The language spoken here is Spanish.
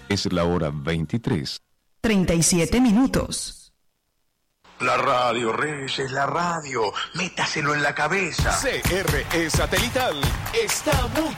Es la hora 23:37. La radio, Reyes, la radio. Métaselo en la cabeza. CRE Satelital está mucho